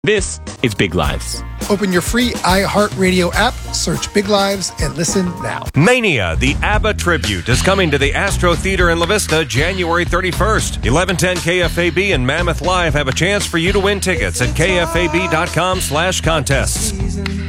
This is Big Lives. Open your free iHeartRadio app, search Big Lives, and listen now. Mania, the ABBA tribute, is coming to the Astro Theater in La Vista January 31st. 1110 KFAB and Mammoth Live have a chance for you to win tickets at kfab.com/contests.